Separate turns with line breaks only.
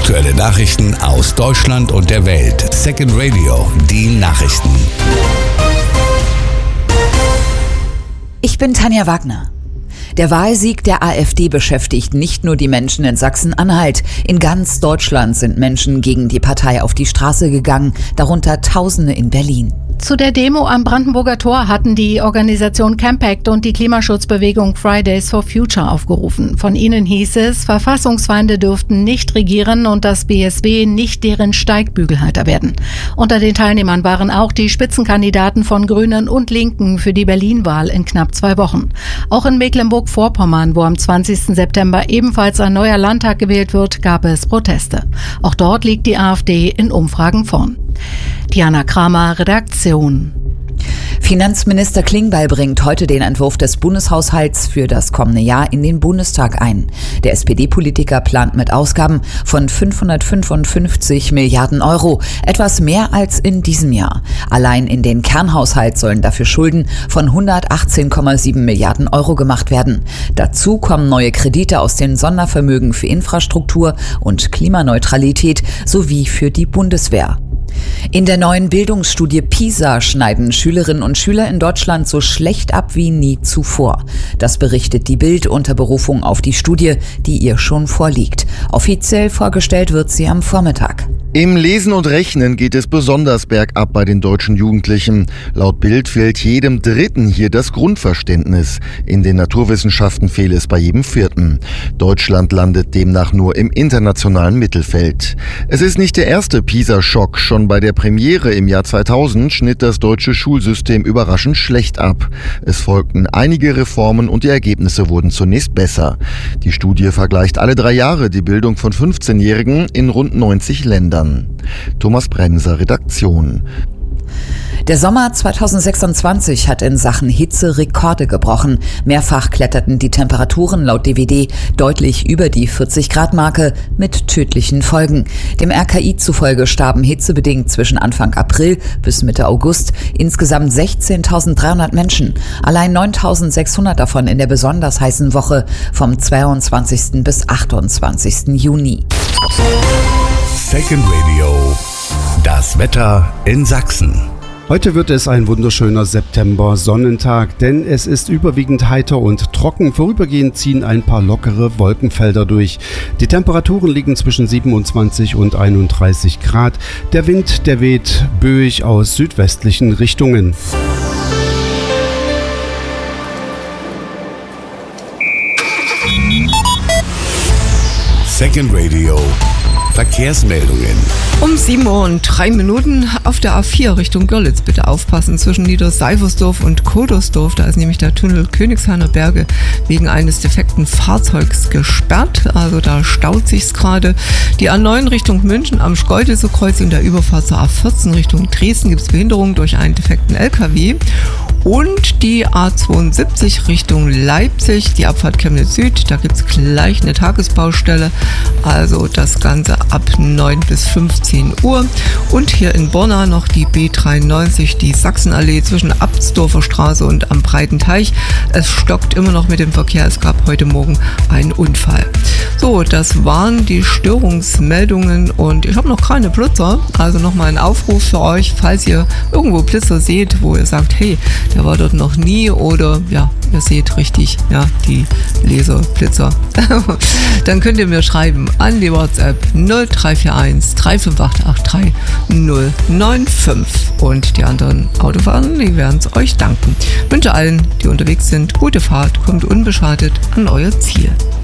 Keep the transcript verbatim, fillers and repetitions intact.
Aktuelle Nachrichten aus Deutschland und der Welt. Second Radio, die Nachrichten.
Ich bin Tanja Wagner. Der Wahlsieg der AfD beschäftigt nicht nur die Menschen in Sachsen-Anhalt. In ganz Deutschland sind Menschen gegen die Partei auf die Straße gegangen, darunter Tausende in Berlin.
Zu der Demo am Brandenburger Tor hatten die Organisation Campact und die Klimaschutzbewegung Fridays for Future aufgerufen. Von ihnen hieß es, Verfassungsfeinde dürften nicht regieren und das B S W nicht deren Steigbügelhalter werden. Unter den Teilnehmern waren auch die Spitzenkandidaten von Grünen und Linken für die Berlin-Wahl in knapp zwei Wochen. Auch in Mecklenburg-Vorpommern, wo am zwanzigsten September ebenfalls ein neuer Landtag gewählt wird, gab es Proteste. Auch dort liegt die AfD in Umfragen vorn. Diana Kramer, Redaktion.
Finanzminister Klingbeil bringt heute den Entwurf des Bundeshaushalts für das kommende Jahr in den Bundestag ein. Der S P D-Politiker plant mit Ausgaben von fünfhundertfünfundfünfzig Milliarden Euro, etwas mehr als in diesem Jahr. Allein in den Kernhaushalt sollen dafür Schulden von hundertachtzehn Komma sieben Milliarden Euro gemacht werden. Dazu kommen neue Kredite aus den Sondervermögen für Infrastruktur und Klimaneutralität sowie für die Bundeswehr. In der neuen Bildungsstudie PISA schneiden Schülerinnen und Schüler in Deutschland so schlecht ab wie nie zuvor. Das berichtet die Bild unter Berufung auf die Studie, die ihr schon vorliegt. Offiziell vorgestellt wird sie am Vormittag.
Im Lesen und Rechnen geht es besonders bergab bei den deutschen Jugendlichen. Laut Bild fehlt jedem Dritten hier das Grundverständnis. In den Naturwissenschaften fehle es bei jedem Vierten. Deutschland landet demnach nur im internationalen Mittelfeld. Es ist nicht der erste PISA-Schock. Schon bei der Premiere im Jahr zweitausend schnitt das deutsche Schulsystem überraschend schlecht ab. Es folgten einige Reformen und die Ergebnisse wurden zunächst besser. Die Studie vergleicht alle drei Jahre die Bildung von fünfzehnjährigen in rund neunzig Ländern. Thomas Bremser, Redaktion.
Der Sommer zweitausendsechsundzwanzig hat in Sachen Hitze Rekorde gebrochen. Mehrfach kletterten die Temperaturen laut D W D deutlich über die vierzig Grad Marke mit tödlichen Folgen. Dem R K I zufolge starben hitzebedingt zwischen Anfang April bis Mitte August insgesamt sechzehntausenddreihundert Menschen. Allein neuntausendsechshundert davon in der besonders heißen Woche vom zweiundzwanzigsten bis achtundzwanzigsten Juni.
Second Radio, das Wetter in Sachsen.
Heute wird es ein wunderschöner September-Sonnentag, denn es ist überwiegend heiter und trocken. Vorübergehend ziehen ein paar lockere Wolkenfelder durch. Die Temperaturen liegen zwischen siebenundzwanzig und einunddreißig Grad. Der Wind, der weht böig aus südwestlichen Richtungen.
Second Radio. Verkehrsmeldungen.
Um sieben Uhr und drei Minuten auf der A vier Richtung Görlitz. Bitte aufpassen, zwischen Niederseifersdorf und Kodersdorf. Da ist nämlich der Tunnel Königshainer Berge wegen eines defekten Fahrzeugs gesperrt. Also da staut sich's gerade. Die A neun Richtung München am Schkeuditzer Kreuz und der Überfahrt zur A vierzehn Richtung Dresden gibt es Behinderung durch einen defekten L K W. Und die A zweiundsiebzig Richtung Leipzig, die Abfahrt Chemnitz Süd, da gibt es gleich eine Tagesbaustelle, also das Ganze ab neun bis fünfzehn Uhr. Und hier in Borna noch die B dreiundneunzig, die Sachsenallee zwischen Abtsdorfer Straße und am Breiten Teich. Es stockt immer noch mit dem Verkehr, es gab heute Morgen einen Unfall. So, das waren die Störungsmeldungen und ich habe noch keine Blitzer, also nochmal ein Aufruf für euch, falls ihr irgendwo Blitzer seht, wo ihr sagt, hey, der war dort noch nie oder ja, ihr seht richtig, ja, die Laserblitzer. Dann könnt ihr mir schreiben an die WhatsApp null drei vier eins drei fünf acht acht drei null neun fünf und die anderen Autofahrer, die werden es euch danken. Ich wünsche allen, die unterwegs sind, gute Fahrt, kommt unbeschadet an euer Ziel.